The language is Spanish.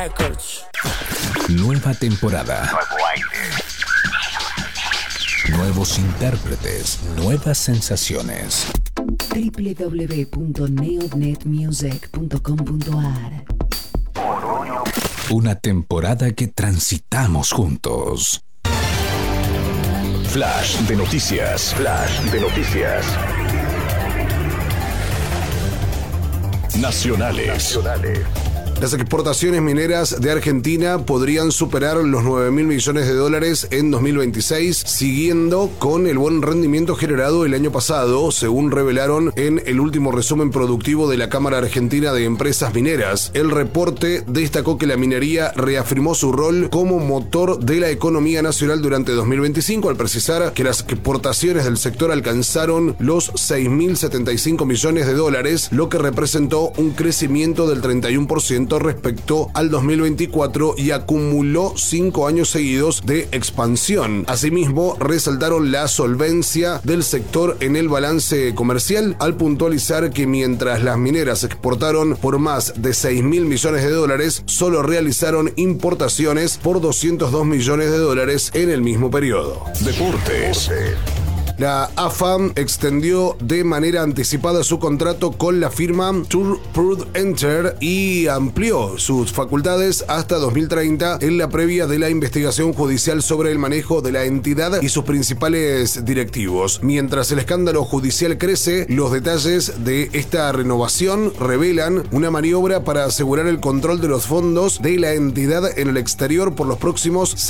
Nueva temporada. Nuevo aire. Nuevos intérpretes, nuevas sensaciones. www.neonetmusic.com.ar. Una temporada que transitamos juntos. Flash de noticias. Flash de noticias. Nacionales. Las exportaciones mineras de Argentina podrían superar los 9.000 millones de dólares en 2026, siguiendo con el buen rendimiento generado el año pasado, según revelaron en el último resumen productivo de la Cámara Argentina de Empresas Mineras. El reporte destacó que la minería reafirmó su rol como motor de la economía nacional durante 2025, al precisar que las exportaciones del sector alcanzaron los 6.075 millones de dólares, lo que representó un crecimiento del 31% respecto al 2024 y acumuló 5 años seguidos de expansión. Asimismo, resaltaron la solvencia del sector en el balance comercial, al puntualizar que mientras las mineras exportaron por más de 6.000 millones de dólares, solo realizaron importaciones por 202 millones de dólares en el mismo periodo. Deportes. La AFA extendió de manera anticipada su contrato con la firma Tour Enter y amplió sus facultades hasta 2030 en la previa de la investigación judicial sobre el manejo de la entidad y sus principales directivos. Mientras el escándalo judicial crece, los detalles de esta renovación revelan una maniobra para asegurar el control de los fondos de la entidad en el exterior por los próximos